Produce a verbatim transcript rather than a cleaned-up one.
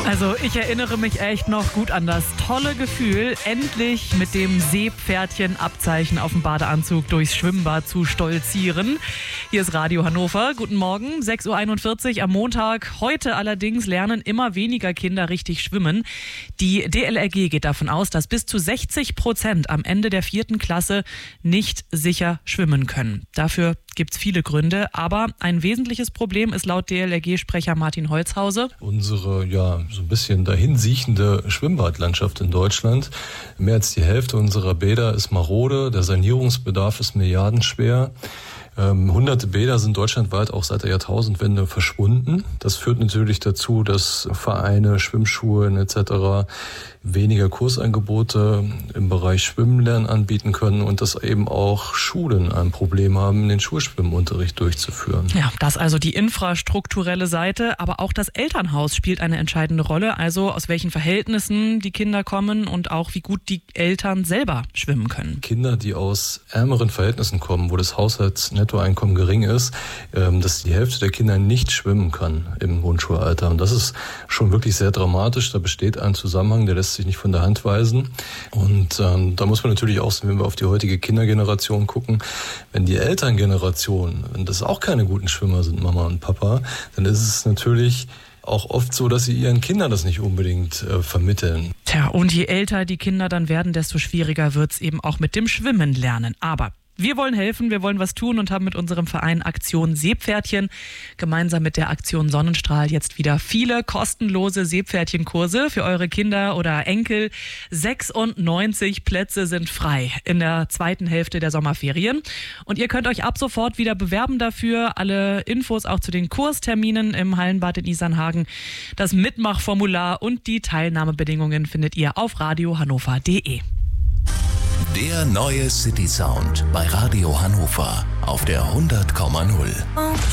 Also ich erinnere mich echt noch gut an das tolle Gefühl, endlich mit dem Seepferdchen-Abzeichen auf dem Badeanzug durchs Schwimmbad zu stolzieren. Hier ist Radio Hannover. Guten Morgen, sechs Uhr einundvierzig am Montag. Heute allerdings lernen immer weniger Kinder richtig schwimmen. Die D L R G geht davon aus, dass bis zu sechzig Prozent am Ende der vierten Klasse nicht sicher schwimmen können. Dafür gibt es viele Gründe, aber ein wesentliches Problem ist laut D L R G-Sprecher Martin Holzhause: Unsere, ja, so ein bisschen dahinsiechende Schwimmbadlandschaft in Deutschland. Mehr als die Hälfte unserer Bäder ist marode, der Sanierungsbedarf ist milliardenschwer. Ähm, hunderte Bäder sind deutschlandweit auch seit der Jahrtausendwende verschwunden. Das führt natürlich dazu, dass Vereine, Schwimmschulen et cetera weniger Kursangebote im Bereich Schwimmen anbieten können und dass eben auch Schulen ein Problem haben, den Schulschwimmunterricht durchzuführen. Ja, das also die infrastrukturelle Seite, aber auch das Elternhaus spielt eine entscheidende Rolle, also aus welchen Verhältnissen die Kinder kommen und auch wie gut die Eltern selber schwimmen können. Kinder, die aus ärmeren Verhältnissen kommen, wo das Haushaltsnettoeinkommen gering ist, dass die Hälfte der Kinder nicht schwimmen kann im Grundschulalter. Und das ist schon wirklich sehr dramatisch. Da besteht ein Zusammenhang, der lässt sich nicht von der Hand weisen. Und ähm, da muss man natürlich auch, wenn wir auf die heutige Kindergeneration gucken, wenn die Elterngeneration, wenn das auch keine guten Schwimmer sind, Mama und Papa, dann ist es natürlich auch oft so, dass sie ihren Kindern das nicht unbedingt äh, vermitteln. Tja, und je älter die Kinder dann werden, desto schwieriger wird es eben auch mit dem Schwimmen lernen. Aber wir wollen helfen, wir wollen was tun und haben mit unserem Verein Aktion Seepferdchen gemeinsam mit der Aktion Sonnenstrahl jetzt wieder viele kostenlose Seepferdchenkurse für eure Kinder oder Enkel. sechsundneunzig Plätze sind frei in der zweiten Hälfte der Sommerferien. Und ihr könnt euch ab sofort wieder bewerben dafür. Alle Infos auch zu den Kursterminen im Hallenbad in Isernhagen, das Mitmachformular und die Teilnahmebedingungen findet ihr auf radiohannover punkt de. Der neue City Sound bei Radio Hannover auf der hundert Komma null.